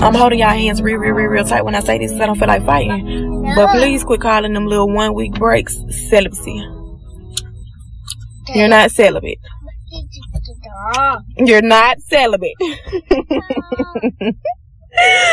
I'm holding y'all hands real tight when I say this because I don't feel like fighting. But please quit calling them little 1 week breaks celibacy. You're not celibate. You're not celibate.